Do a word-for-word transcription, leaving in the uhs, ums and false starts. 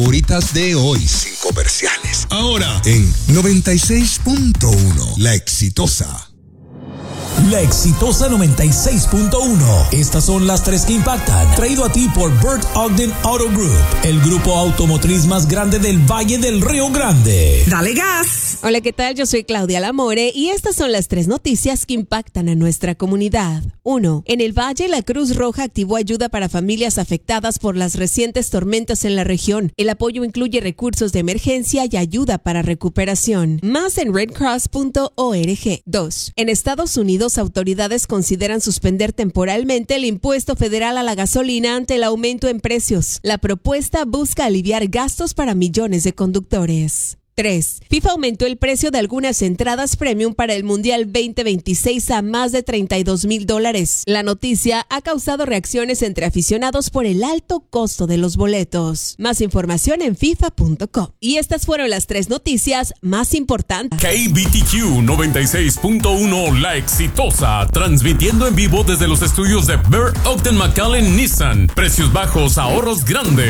Favoritas de hoy sin comerciales. Ahora en noventa y seis punto uno, La Exitosa. La Exitosa noventa y seis punto uno. Estas son las tres que impactan. Traído a ti por Bert Ogden Auto Group, el grupo automotriz más grande del Valle del Río Grande. ¡Dale gas! Hola, ¿qué tal? Yo soy Claudia Lamore y estas son las tres noticias que impactan a nuestra comunidad. uno. En el Valle, la Cruz Roja activó ayuda para familias afectadas por las recientes tormentas en la región. El apoyo incluye recursos de emergencia y ayuda para recuperación. Más en red cross punto org. dos. En Estados Unidos, autoridades consideran suspender temporalmente el impuesto federal a la gasolina ante el aumento en precios. La propuesta busca aliviar gastos para millones de conductores. tres. FIFA aumentó el precio de algunas entradas premium para el Mundial veinte veintiséis a más de treinta y dos mil dólares. La noticia ha causado reacciones entre aficionados por el alto costo de los boletos. Más información en FIFA punto com. Y estas fueron las tres noticias más importantes. K B T Q noventa y seis punto uno, La Exitosa, transmitiendo en vivo desde los estudios de Bert Ogden McAllen Nissan. Precios bajos, ahorros grandes.